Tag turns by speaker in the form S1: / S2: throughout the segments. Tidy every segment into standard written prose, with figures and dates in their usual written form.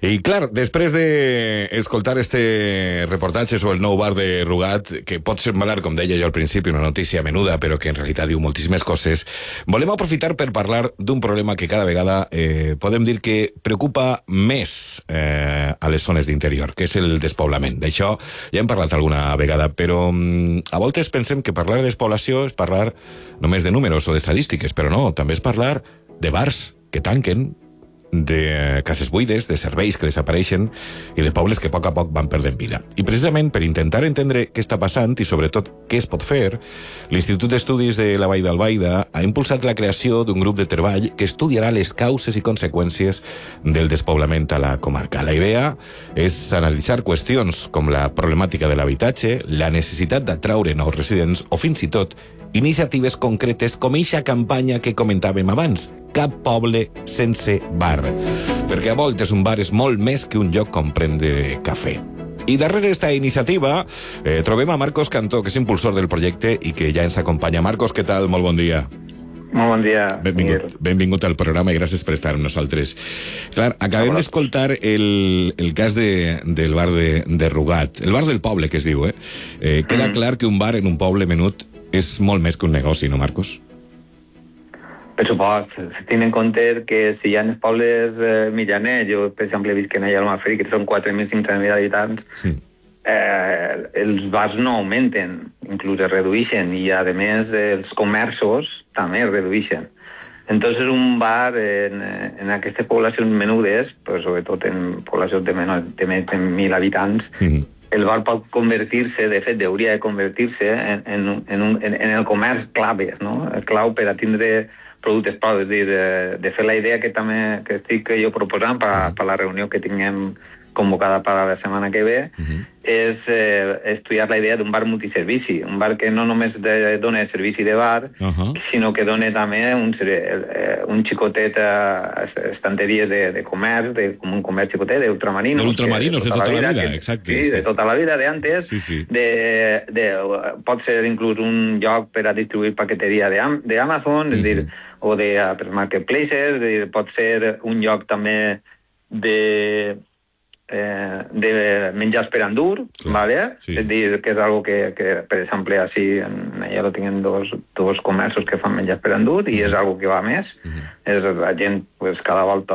S1: I clar, després d'escoltar este reportatge sobre el nou bar de Rugat, que pot semblar, com deia jo al principi, una notícia menuda, però que en realitat diu moltíssimes coses, volem aprofitar per parlar d'un problema que cada vegada podem dir que preocupa més a les zones d'interior, que és el despoblament. D'això ja hem parlat alguna vegada, però a voltes pensem que parlar de despoblació és parlar només de números o d'estadístiques, però no, també és parlar de bars que tanquen, de cases buides, de serveis que desapareixen i de pobles que a poc van perdent vida. I precisament per intentar entendre què està passant i sobretot què es pot fer, l'Institut d'Estudis de la Vall d'Albaida ha impulsat la creació d'un grup de treball que estudiarà les causes i conseqüències del despoblament a la comarca. La idea és analitzar qüestions com la problemàtica de l'habitatge, la necessitat d'atraure nous residents o fins i tot iniciatives concretes com eixa campanya que comentàvem abans, Cap poble sense bar. Perquè a voltes un bar és molt més que un lloc on prendre cafè. I darrere d'esta iniciativa trobem a Marcos Cantó, que és impulsor del projecte i que ja ens acompanya. Marcos, què tal? Molt bon dia.
S2: Molt bon dia.
S1: Benvingut al programa i gràcies per estar amb nosaltres. Clar, acabem d'escoltar el cas del bar de Rugat, el bar del poble, que es diu, Queda clar que un bar en un poble menut és molt més que un negoci, no, Marcos?
S2: Per supost, tenint en compte que si hi ha els pobles mitjaners, jo per exemple he vist que en allà al Mafri, que són 4.500.000 habitants, els bars no augmenten, inclús es redueixen, i a més els comerços també es redueixen. Entonces un bar en aquestes poblacions menudes, pues, sobretot en poblacions de més de 1.000 habitants, el bar pot convertir-se, de fet hauria de convertir-se en el comerç clave, no? El clau per a tindre productes propis. És dir, de fer la idea que també que estic jo proposant per la reunió que tinguem convocada per la setmana que ve, és estudiar la idea d'un bar multiservici, un bar que no només dona servici de bar, sinó que dona també un xicotet estanteries de comerç, com un comerç xicotet d'ultramarinos.
S1: D'ultramarinos, de tota la vida, exacte.
S2: Sí, de tota la vida, d'antes. Pot ser inclús un lloc per a distribuir paqueteria d'Amazon, és dir, o de marketplaces, pot ser un lloc també de menjars per endur, ¿vale? Sí. És dir, que és algo que per exemple, així, allà tenen dos comerços que fan menjars per endur i és algo que va més. La gent, pues, cada volta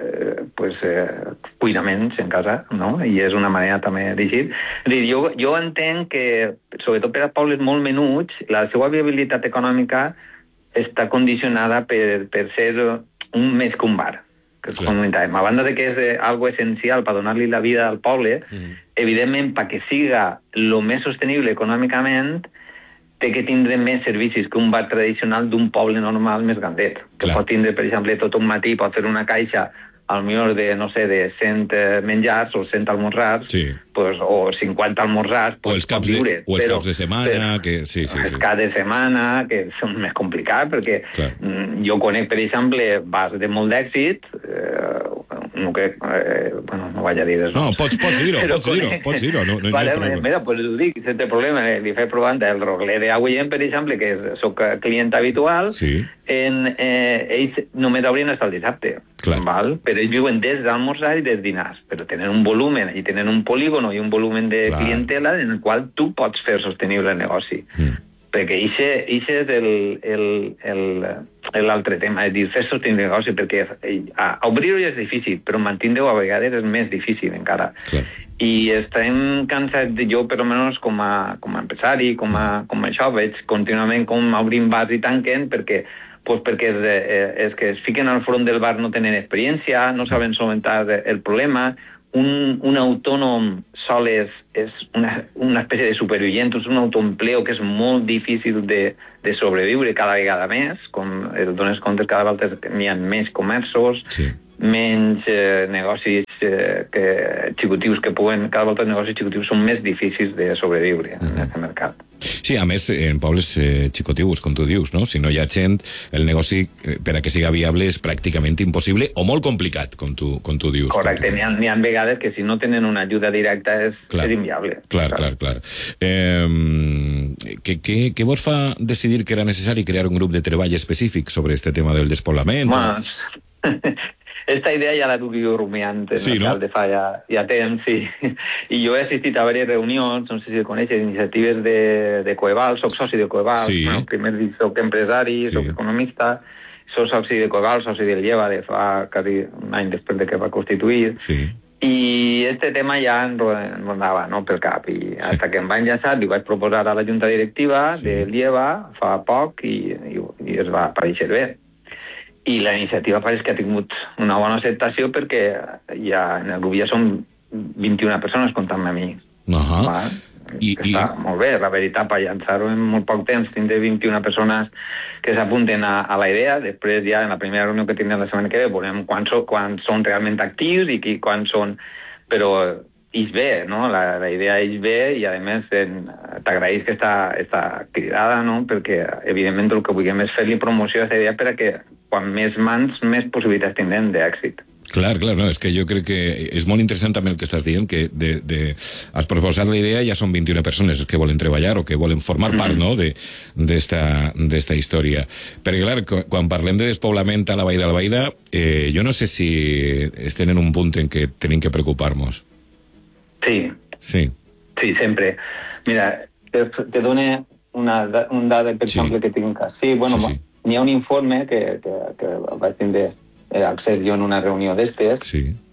S2: cuina menys en casa, no? I és una manera també d'eixir. És dir, jo entenc que, sobretot per a pobles molt menuts, la seva viabilitat econòmica està condicionada per ser més que un bar. Que comentàvem. A banda de que és algo essencial per donar-li la vida al poble, evidentment, perquè siga el més sostenible econòmicament, té que tindre més servicis que un bar tradicional d'un poble normal més grandet. Que pot tindre, per exemple, tot un matí, pot fer una caixa al millor de, no sé, de 100 menjars o 100 almorzars, pues, o 50 almorzars,
S1: o els caps de setmana, que sí.
S2: Els caps de setmana, que són més complicats, perquè jo conec, per exemple, bars de molt d'èxit, no vaig a dir res.
S1: No, pots dir-ho.
S2: Mira, pues ho dic, sense problema, li faig provant el Rogler d'Agullent, per exemple, que soc client habitual, ells només obrien fins al dissabte, val? Però ells viuen des d'almorzar i des dinars, però tenen un volumen i tenen un polígono i un volumen de clientela en el qual tu pots fer sostenible el negoci. Perquè això és l'altre tema, és dir, fer sostenible el negoci, perquè obrir-ho ja és difícil, però mantenir-ho a vegades és més difícil encara. I estem cansats, jo per almenys com a empresari, com això, veig contínuament com obrim bars i tanquen, perquè és que es fiquen al front del bar, no tenen experiència, no saben solventar el problema. Un autònom sol és una espècie de supervivent, és un autoempleo que és molt difícil de sobreviure cada vegada més, com et dones compte cada volta n'hi ha més comerços, menys negocis xicottius que puguen, cada volta els negocis xicottius són més difícils de sobreviure en aquest mercat.
S1: Sí, a més, en pobles xicotius, com tu dius, no? Si no hi ha gent, el negoci, per a que siga viable, és pràcticament impossible o molt complicat, com tu dius.
S2: Correcte, n'hi ha vegades que si no tenen una ajuda directa és inviable.
S1: Clar. Què vos fa decidir que era necessari crear un grup de treball específic sobre este tema del despoblament?
S2: Esta idea ja la duc jo rumiant en l'alcalde fa ja temps, sí. I jo he assistit a diverses reunions, no sé si coneixes, iniciatives de Coeval, soc soci de Coeval, bueno, primer soc empresari, soc economista, soc soci de Coeval, soci del Lleva, de fa quasi un any després de que va constituir, i este tema ja em rondava pel cap, i fins que em va enllaçar li vaig proposar a la junta directiva del Lleva fa poc i es va aparèixer bé. I la iniciativa pareix que ha tingut una bona acceptació perquè ja en el grup ja són 21 persones comptant-me a mi. Està molt bé, la veritat, per llançar-ho en molt poc temps, tindré 21 persones que s'apunten a la idea, després ja en la primera reunió que tindrem la setmana que ve veurem quan són realment actius i quan són... Però és bé, no? La idea és bé i a més t'agraeix que està cridada, no? Perquè evidentment el que vulguem és fer-li promoció a aquesta idea perquè quan més mans, més possibilitats tindrem d'èxit.
S1: Clar, no, és que jo crec que és molt interessant també el que estàs dient, que has proposat la idea, ja són 21 persones que volen treballar o que volen formar part, no?, d'esta història. Perquè, clar, quan parlem de despoblament a la Vall d'Albaida, jo no sé si estem en un punt en què tenim que preocupar-nos.
S2: Sí, sempre. Mira, te dono un dada, per exemple, que tinc. Sí, bueno, n'hi ha un informe que vaig tindre accés jo en una reunió d'estes,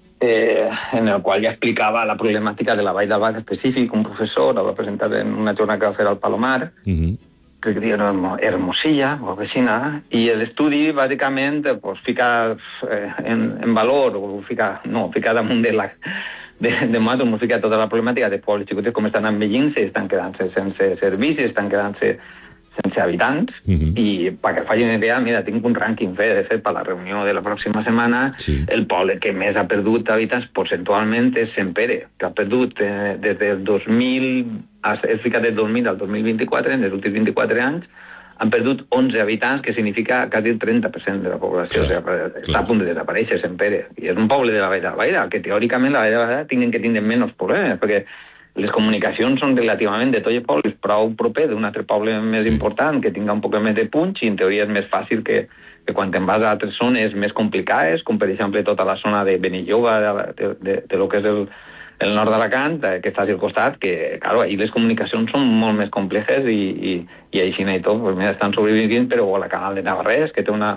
S2: en el qual ja explicava la problemàtica de la Vall d'Albaida específic. Un professor la va presentar en una jornada que va fer al Palomar, que diuen Hermosilla, o vecina, i l'estudi, bàsicament, fica en valor, o fica damunt de nosaltres, fica tota la problemàtica de pobles xicotes, com estan envellint-se, estan quedant-se sense servicis, estan quedant-se sense habitants, i perquè facin una idea, mira, tinc un rànquing fet per la reunió de la pròxima setmana, el poble que més ha perdut habitants percentualment és Sant Pere, que ha perdut des del 2000, he ficat del 2000 al 2024, en els últims 24 anys, han perdut 11 habitants, que significa quasi el 30% de la població. Està a punt de desaparèixer Sant Pere. I és un poble de la Vall d'Albaida, que teòricament la Vall d'Albaida tinguen que tindre menys problemes, perquè les comunicacions són relativament de tot el poble, és prou proper d'un altre poble més important, que tinga un poc més de punx, i en teoria és més fàcil que quan te'n vas a altres zones més complicades, com per exemple tota la zona de Benilloba, de lo que és el nord d'Alacant, que està al costat, que, clar, ahir les comunicacions són molt més complexes i així i tot, pues, estan sobrevivint, però la Canal de Navarrés, que té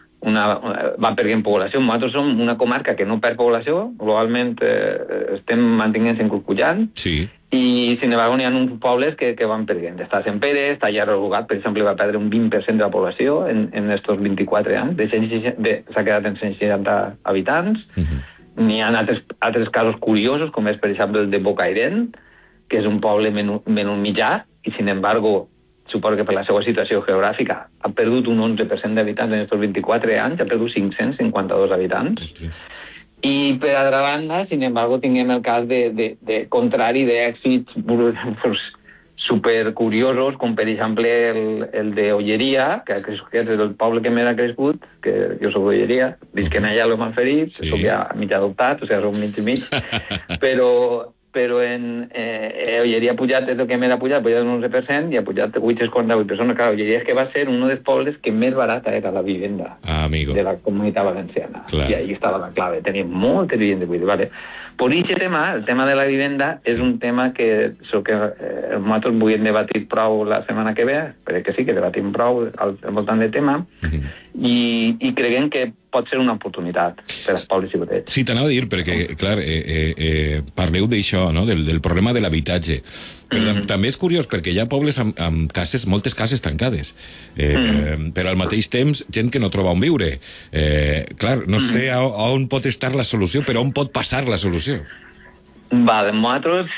S2: va perdent població. Nosaltres som una comarca que no perd població, globalment estem mantenint-se encurcullant, i sin embargo n'hi ha uns pobles que van perdent. Està Sant Pere, està Llarg Rugat, per exemple, va perdre un 20% de la població en estos 24 anys, s'ha quedat en 160 habitants. N'hi ha altres casos curiosos, com és, per exemple, el de Bocairent, que és un poble menys mitjà, i sin embargo suposo que per la seva situació geogràfica ha perdut un 11% d'habitants en aquests 24 anys, ha perdut 552 habitants. I per altra banda, sin embargo, tinguem el cas de contrari d'èxits supercuriosos, com per exemple el de Olleria, que és el poble que més ha crescut, que jo soc d'Olleria, visc en allà l'ho m'han ferit, soc ja mig adoptat, o sigui, soc mig i mig, però en Olleria ha pujat, és el que més ha pujat un 11%, i ha pujat 848 persones. Clar, Olleria és que va ser un dels pobles que més barata era la vivenda de la Comunitat Valenciana. I ahí estava la clave, teníem moltes vivendes buides, ¿vale? Per aquest tema, el tema de la vivenda, és un tema que nosaltres volíem debatir prou la setmana que ve, perquè sí que debatim prou al voltant del tema, i creiem que pot ser una oportunitat per als pobles xicotets.
S1: Sí, t'anava a dir, perquè, clar, parleu d'això, no?, del problema de l'habitatge. Però també és curiós, perquè hi ha pobles amb cases, moltes cases tancades. Però al mateix temps, gent que no troba on viure. Clar, no sé on pot estar la solució, però on pot passar la solució.
S2: Nosaltres,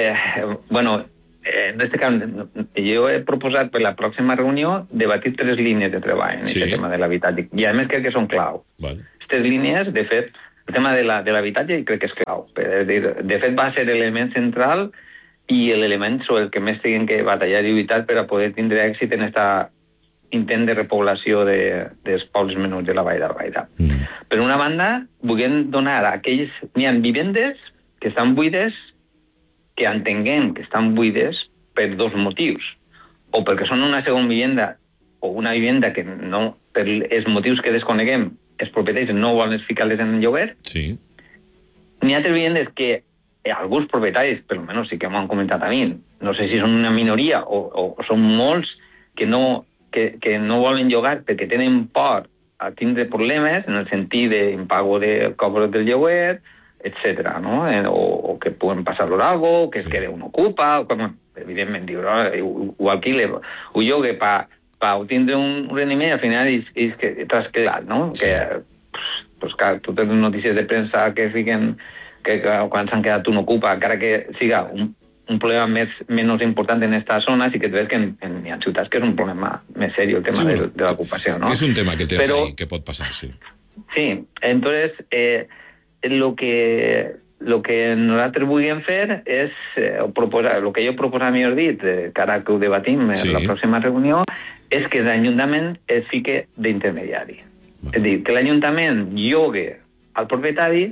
S2: en aquest cas, jo he proposat per la pròxima reunió debatir 3 línies de treball en aquest tema de l'habitatge, i a més crec que són clau. Aquestes línies, de fet, el tema de l'habitatge crec que és clau. De fet, va ser l'element central i l'element sobre el que més tinguem que batallar i lluitar per a poder tindre èxit en aquest intent de repoblació dels pobles menuts de la Vall d'Albaida. Per una banda, volem donar a aquells... N'hi ha vivendes que estan buides, que entenguem que estan buides per 2 motius. O perquè són una segona vivenda, o una vivenda que no, per els motius que desconeguem, els propietaris no volen ficar-les en lloguer.
S1: Sí.
S2: N'hi ha altres vivendes que alguns propietaris, per almenys sí que m'ho han comentat a mi, no sé si són una minoria o són molts que no volen llogar perquè tenen por a tindre problemes en el sentit d'impago de cobros del lloguer, etc. No? O que poden passar-los alguna cosa, que es quede un ocupa, evidentment, diu, ho alquile, ho llogue per obtindre un rendiment i al final és que t'has quedat, no? Sí. Que, pues, clar, totes les notícies de premsa que fiquen que quan s'han quedat un ocupa, encara que siga un problema menys important en esta zona, sí que tu veus que hi ha ciutats que és un problema més serio el tema de l'ocupació, ¿no?
S1: És un tema que tens ahí, que pot passar, sí.
S2: Sí, entonces lo que nosaltres volíem fer és proposar, el que jo proposava, millor dit, que ara que ho debatim en la pròxima reunió, és que l'Ajuntament es fique d'intermediari. És a dir, que l'Ajuntament llogue al propietari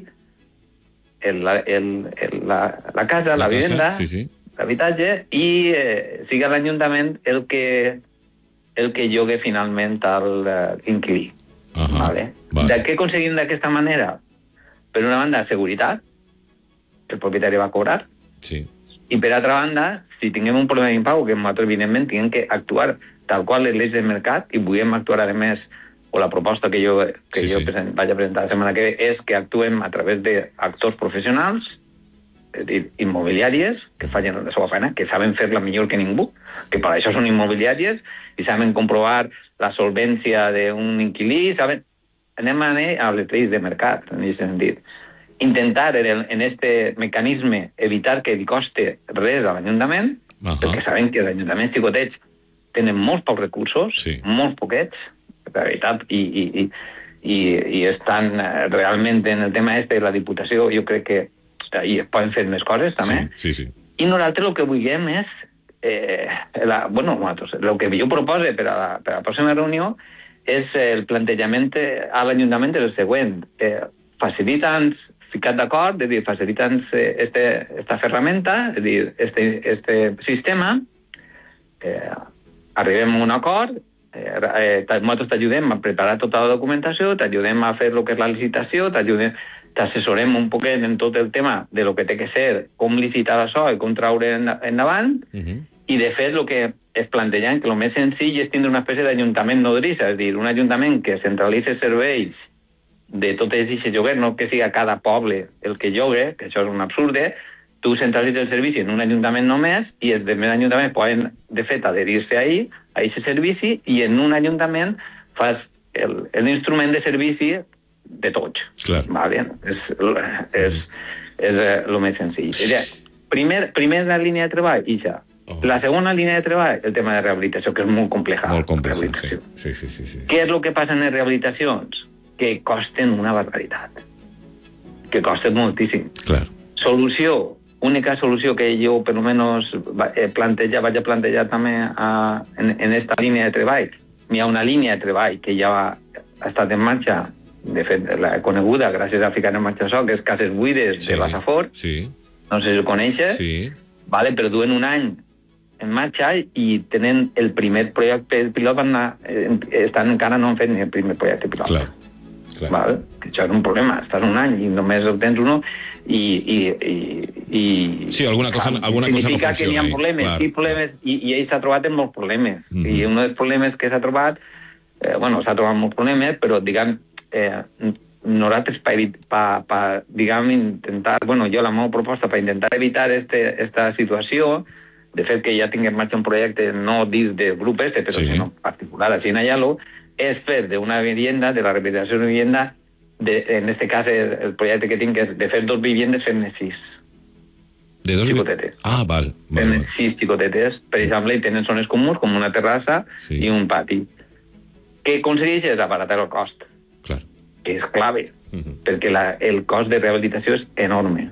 S2: la casa, la vivenda, l'habitatge, i siga l'Ajuntament el que llogue finalment a l'inquilí. Vale? De què aconseguim d'aquesta manera? Per una banda, seguretat, el propietari va cobrar, i per altra banda, si tinguem un problema d'impago, que nosaltres evidentment tinguem que actuar tal qual les lleis del mercat, i volem actuar a més, o la proposta que jo vaig a presentar la setmana que ve, és que actuem a través d'actors professionals, és a dir, immobiliàries, que facin la seva feina, que saben fer-la millor que ningú, que per això són immobiliàries, i saben comprovar la solvència d'un inquilí, saben... Anem a les lleis de mercat, en aquest sentit. Intentar, en aquest mecanisme, evitar que li coste res a l'Ajuntament, perquè sabem que els ajuntaments xicotets tenen molts pocs recursos, molt poquets, de veritat, i estan realment en el tema de la Diputació, jo crec que hi es poden fer més coses, també. I nosaltres el que vulguem és, el que jo propose per a la pròxima reunió és el plantejament a l'Ajuntament del següent. Facilita'ns, ficat d'acord, és a dir, facilita'ns esta ferramenta, és a dir, este sistema, arribem a un acord, nosaltres t'ajudem a preparar tota la documentació, t'ajudem a fer el que és la licitació, t'assessorem un poquet en tot el tema de lo que té que ser, com licitar això i com traure endavant, i de fet el que es plantegen que el més senzill és tindre una espècie d'ajuntament nodrissa, és a dir, un ajuntament que centralitza serveis de totes aquestes lloguers, no que siga cada poble el que llogue, que això és un absurde, tu centralitzes el servici en un ajuntament només i els demés ajuntaments poden, de fet, adherir-se a aquest servici i en un ajuntament fas l'instrument de servici de tots. Vale? És el més senzill. Primer la línia de treball, i ja. La segona línia de treball, el tema de rehabilitació, que és molt compleja.
S1: Molt compleja, sí.
S2: Què és el que passa en les rehabilitacions? Que costen una barbaritat. Que costen moltíssim. Solució, única solució que jo, per almenys, vaig a plantejar també en esta línia de treball. Hi ha una línia de treball que ja ha estat en marxa, de fet, la coneguda, gràcies a ficar en marxa això, que és Cases Buides de la Safor. No sé si ho coneixes. Vale, però duen un any en marxa i tenen el primer projecte pilot, encara no han fet ni el primer projecte pilot. Vale? Que això és un problema, estàs un any i només el tens uno i
S1: alguna cosa no funciona.
S2: Que hi ha problemes, i ell s'ha trobat amb molts problemes. I un dels problemes que s'ha trobat, s'ha trobat molts problemes, però, diguem, nosaltres diguem, intentar, jo la meva proposta per intentar evitar esta situació, de fet que ja tinc en marxa un projecte no dins del grup però sinó particular a Sinayalo, és fer d'una vivienda, de la rehabilitació d'una vivienda, en este cas el projecte que tinc és de fer 2 viviendes fent-ne 6.
S1: De 2
S2: xicotetes.
S1: Val.
S2: Fent 6 xicotetes, per exemple, i tenen zones comuns com una terrassa i un pati. Què aconsegueix és abaratar el cost. Que és clave, perquè el cost de rehabilitació és enorme.